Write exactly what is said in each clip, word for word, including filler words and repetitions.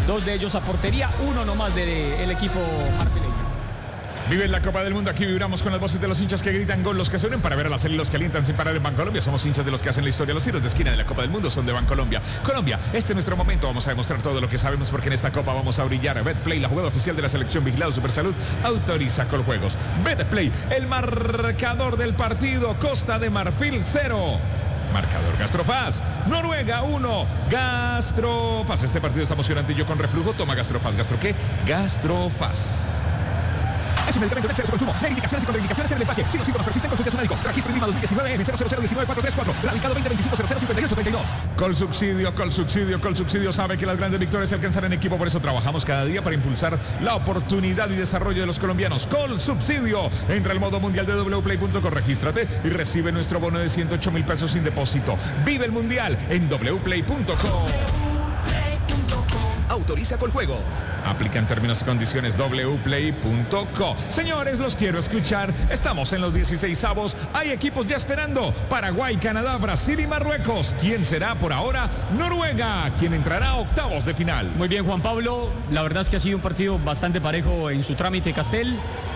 dos de ellos a portería, uno nomás del equipo marfileño. Vive la Copa del Mundo, aquí vibramos con las voces de los hinchas que gritan gol, los que se unen para ver a la serie y los que alientan sin parar en Bancolombia. Somos hinchas de los que hacen la historia. Los tiros de esquina de la Copa del Mundo son de Bancolombia. Colombia, este es nuestro momento. Vamos a demostrar todo lo que sabemos porque en esta Copa vamos a brillar. Betplay, la jugada oficial de la selección vigilado Supersalud, autoriza Coljuegos. Betplay, el marcador del partido. Costa de Marfil cero. Marcador Gastrofaz, Noruega uno, Gastrofaz. Este partido está emocionante y yo con reflujo. Toma Gastrofaz. ¿Gastro qué? Gastrofaz. Es un medicamento de exceso consumo. Hay indicaciones y contraindicaciones en el empaque. Si los síntomas persisten, consulte a su médico. Registro INVIMA dos mil diecinueve N cero cero cero uno nueve cuatro tres cuatro. Radicado veinte veinticinco cero cero cincuenta y ocho treinta y dos. Colsubsidio, Colsubsidio, Colsubsidio sabe que las grandes victorias se alcanzan en equipo. Por eso trabajamos cada día para impulsar la oportunidad y desarrollo de los colombianos. Colsubsidio. Entra al modo mundial de w play punto com. Regístrate y recibe nuestro bono de ciento ocho mil pesos sin depósito. Vive el mundial en w play punto com. Autoriza Coljuegos. Aplican términos y condiciones w play punto com. Señores, los quiero escuchar. Estamos en los dieciseisavos. Hay equipos ya esperando. Paraguay, Canadá, Brasil y Marruecos. ¿Quién será por ahora? Noruega, quien entrará a octavos de final. Muy bien, Juan Pablo. La verdad es que ha sido un partido bastante parejo en su trámite, Castel.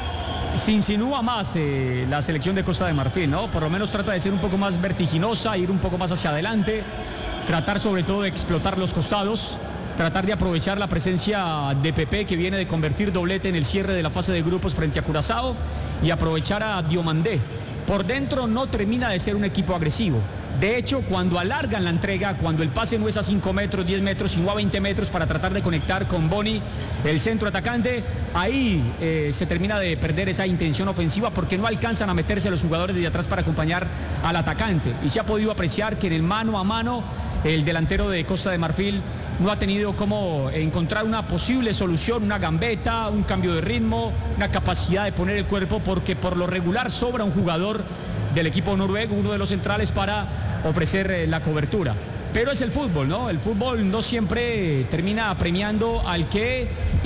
Se insinúa más eh, la selección de Costa de Marfil, ¿no? Por lo menos trata de ser un poco más vertiginosa, ir un poco más hacia adelante, tratar sobre todo de explotar los costados, tratar de aprovechar la presencia de Pepe, que viene de convertir doblete en el cierre de la fase de grupos frente a Curazao, y aprovechar a Diomandé. Por dentro no termina de ser un equipo agresivo. De hecho, cuando alargan la entrega, cuando el pase no es a cinco metros, diez metros, sino a veinte metros para tratar de conectar con Boni, el centro atacante, ahí eh, se termina de perder esa intención ofensiva porque no alcanzan a meterse los jugadores de atrás para acompañar al atacante. Y se ha podido apreciar que en el mano a mano, el delantero de Costa de Marfil no ha tenido cómo encontrar una posible solución, una gambeta, un cambio de ritmo, una capacidad de poner el cuerpo, porque por lo regular sobra un jugador del equipo noruego, uno de los centrales, para ofrecer eh, la cobertura. Pero es el fútbol, ¿no? El fútbol no siempre termina premiando al que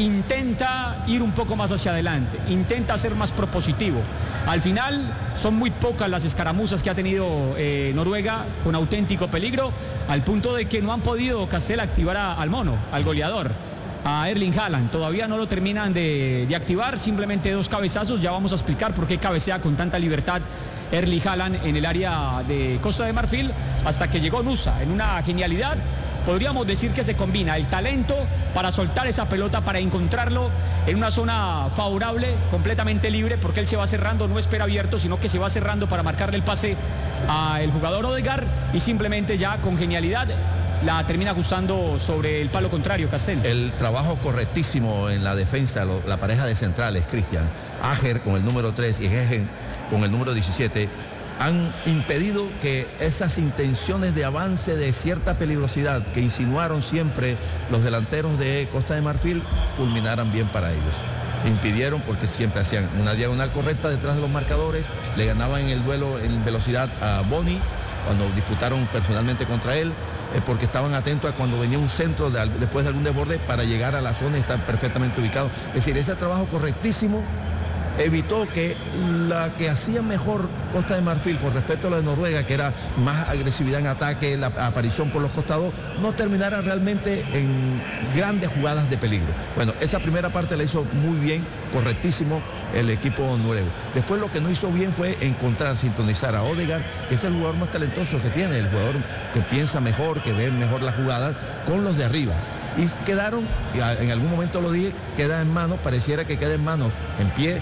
intenta ir un poco más hacia adelante, intenta ser más propositivo. Al final son muy pocas las escaramuzas que ha tenido eh, Noruega con auténtico peligro, al punto de que no han podido, Castel, activar a, al mono, al goleador, a Erling Haaland. Todavía no lo terminan de, de activar, simplemente dos cabezazos. Ya vamos a explicar por qué cabecea con tanta libertad Erling Haaland en el área de Costa de Marfil, hasta que llegó Nusa en una genialidad. Podríamos decir que se combina el talento para soltar esa pelota, para encontrarlo en una zona favorable, completamente libre, porque él se va cerrando, no espera abierto, sino que se va cerrando para marcarle el pase al jugador Odegaard, y simplemente ya con genialidad la termina ajustando sobre el palo contrario, Castel. El trabajo correctísimo en la defensa, lo, la pareja de centrales, Cristian. Ager con el número tres y Gegen con el número diecisiete, han impedido que esas intenciones de avance de cierta peligrosidad que insinuaron siempre los delanteros de Costa de Marfil culminaran bien para ellos. Impidieron, porque siempre hacían una diagonal correcta detrás de los marcadores, le ganaban en el duelo en velocidad a Boni cuando disputaron personalmente contra él, eh, porque estaban atentos a cuando venía un centro de, después de algún desborde para llegar a la zona y estar perfectamente ubicado. Es decir, ese trabajo correctísimo evitó que la que hacía mejor Costa de Marfil con respecto a la de Noruega, que era más agresividad en ataque, la aparición por los costados, no terminara realmente en grandes jugadas de peligro. Bueno, esa primera parte la hizo muy bien, correctísimo el equipo noruego. Después lo que no hizo bien fue encontrar, sintonizar a Odegaard, que es el jugador más talentoso que tiene, el jugador que piensa mejor, que ve mejor las jugadas, con los de arriba. Y quedaron, en algún momento lo dije, queda en manos, pareciera que queda en manos, en pies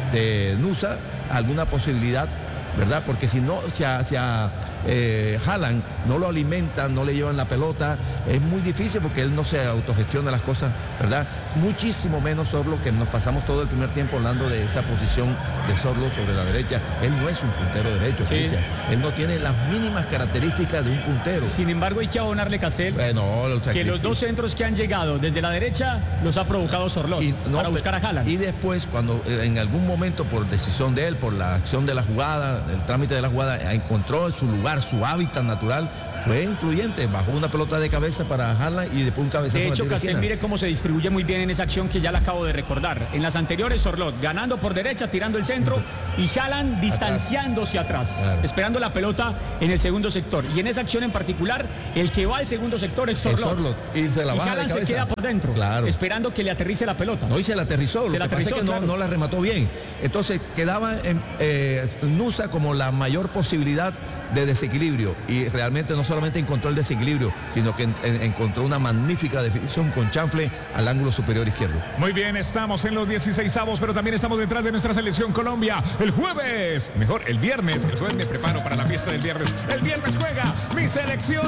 de Nusa, alguna posibilidad, ¿verdad? Porque si no, si a, si a eh, Haaland no lo alimentan, no le llevan la pelota, es muy difícil porque él no se autogestiona las cosas, ¿verdad? Muchísimo menos Sorlo, que nos pasamos todo el primer tiempo hablando de esa posición de Sorlo sobre la derecha. Él no es un puntero derecho, sí. Cristian. Él no tiene las mínimas características de un puntero. Sin embargo, hay que abonarle, Castel, bueno, que los dos centros que han llegado desde la derecha los ha provocado Sorlo no, para buscar a Haaland. Y después, cuando en algún momento, por decisión de él, por la acción de la jugada, el trámite de la jugada, encontró su lugar lugar, su hábitat natural, fue influyente. Bajó una pelota de cabeza para Haaland y después un cabezazo. De hecho, al tiro de Castel, esquina. mire cómo se distribuye muy bien en esa acción que ya la acabo de recordar. En las anteriores, Sorlot ganando por derecha, tirando el centro, y Haaland distanciándose atrás, Claro. esperando la pelota en el segundo sector. Y en esa acción en particular, el que va al segundo sector es Sorlot. Es Sorlot, y se la Y baja de Haaland se cabeza. queda por dentro, Claro. esperando que le aterrice la pelota. No, y se la aterrizó, lo Se que la pasa aterrizó, es que no, claro. no la remató bien. Entonces quedaba en, eh, Nusa como la mayor posibilidad de desequilibrio, y realmente no solamente encontró el desequilibrio, sino que en- en- encontró una magnífica definición con chanfle al ángulo superior izquierdo. Muy bien, estamos en los dieciseisavos, pero también estamos detrás de nuestra selección Colombia. El jueves, mejor, el viernes. El jueves me preparo para la fiesta del viernes. El viernes juega mi selección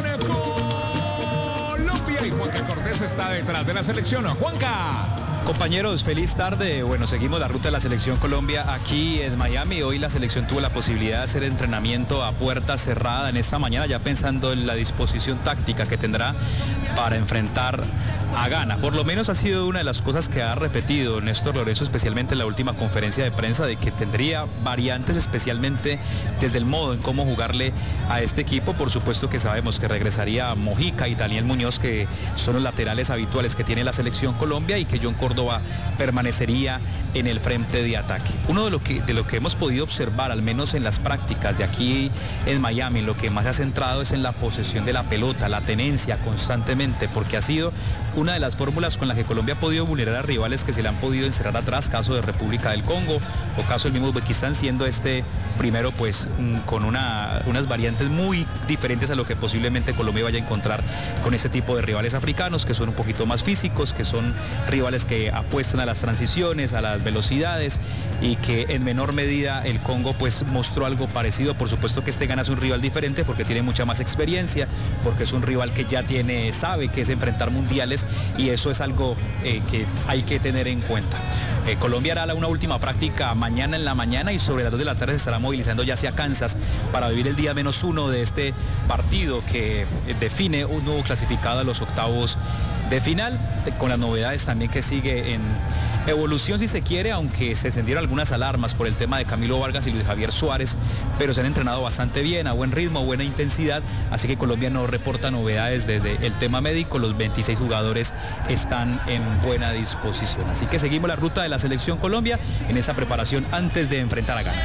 Colombia, y Juanca Cortés está detrás de la selección. Juanca. Compañeros, feliz tarde. Bueno, seguimos la ruta de la selección Colombia aquí en Miami. Hoy la selección tuvo la posibilidad de hacer entrenamiento a puerta cerrada en esta mañana, ya pensando en la disposición táctica que tendrá para enfrentar a Ghana. Por lo menos ha sido una de las cosas que ha repetido Néstor Lorenzo, especialmente en la última conferencia de prensa, de que tendría variantes, especialmente desde el modo en cómo jugarle a este equipo. Por supuesto que sabemos que regresaría Mojica y Daniel Muñoz, que son los laterales habituales que tiene la selección Colombia, y que John Córdoba permanecería en el frente de ataque. Uno de lo que, de lo que hemos podido observar, al menos en las prácticas de aquí en Miami, lo que más se ha centrado es en la posesión de la pelota, la tenencia constantemente, porque ha sido una de las fórmulas con las que Colombia ha podido vulnerar a rivales que se le han podido encerrar atrás, caso de República del Congo o caso del mismo Uzbekistán, siendo este primero pues mm, con una, unas variantes muy diferentes a lo que posiblemente Colombia vaya a encontrar con este tipo de rivales africanos, que son un poquito más físicos, que son rivales que apuestan a las transiciones, a las velocidades, y que en menor medida el Congo pues mostró algo parecido. Por supuesto que este Ghana es un rival diferente porque tiene mucha más experiencia, porque es un rival que ya tiene, sabe que es enfrentar mundiales, y eso es algo eh, que hay que tener en cuenta. Eh, Colombia hará una última práctica mañana en la mañana, y sobre las dos de la tarde se estará movilizando ya hacia Kansas para vivir el día menos uno de este partido que eh, define un nuevo clasificado a los octavos de final, con las novedades también que sigue en evolución, si se quiere, aunque se encendieron algunas alarmas por el tema de Camilo Vargas y Luis Javier Suárez, pero se han entrenado bastante bien, a buen ritmo, buena intensidad, así que Colombia no reporta novedades desde el tema médico. Los veintiséis jugadores están en buena disposición, así que seguimos la ruta de la selección Colombia en esa preparación antes de enfrentar a Ghana.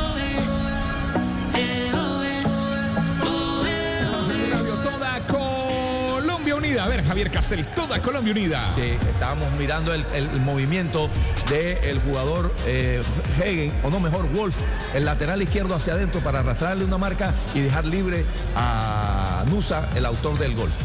Toda Colombia unida. A ver, Javier Castel, toda Colombia unida. Sí, estábamos mirando el, el- el movimiento del jugador eh, Hegen, o no mejor, Wolf, el lateral izquierdo hacia adentro para arrastrarle una marca y dejar libre a Nusa, el autor del gol.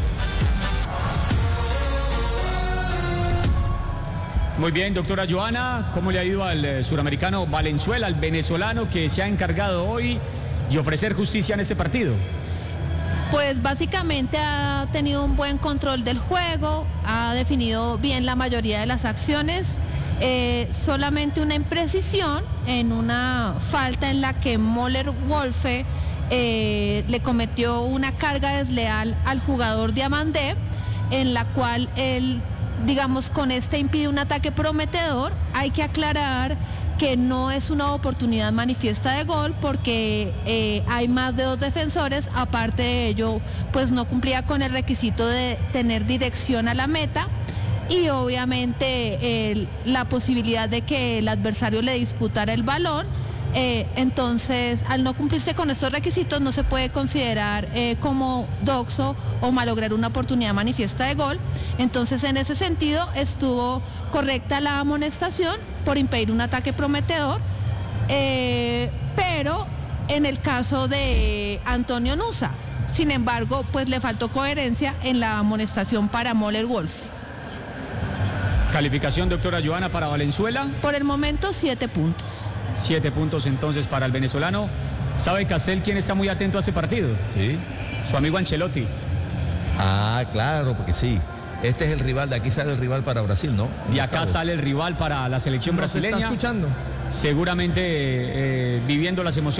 Muy bien, doctora Joana, ¿cómo le ha ido al eh, suramericano Valenzuela, al venezolano que se ha encargado hoy de ofrecer justicia en este partido? Pues básicamente ha tenido un buen control del juego, ha definido bien la mayoría de las acciones, eh, solamente una imprecisión en una falta en la que Moller Wolfe eh, le cometió una carga desleal al jugador Diamandé, en la cual él, digamos, con este impide un ataque prometedor. Hay que aclarar que no es una oportunidad manifiesta de gol porque eh, hay más de dos defensores. Aparte de ello, pues no cumplía con el requisito de tener dirección a la meta, y obviamente el- la posibilidad de que el adversario le disputara el balón. Eh, entonces, al no cumplirse con estos requisitos, no se puede considerar eh, como doxo o malograr una oportunidad manifiesta de gol. Entonces, en ese sentido, estuvo correcta la amonestación por impedir un ataque prometedor, eh, pero en el caso de Antonio Nusa, sin embargo, pues le faltó coherencia en la amonestación para Moller Wolf. Calificación, doctora Joana, para Valenzuela. Por el momento, siete puntos. Siete puntos entonces para el venezolano. ¿Sabe Castel quién está muy atento a este partido? Sí. Su amigo Ancelotti. Ah, claro, porque sí. Este es el rival, de aquí sale el rival para Brasil, ¿no? Y acá sale el rival para la selección ¿Nos está brasileña. escuchando? Seguramente eh, viviendo las emociones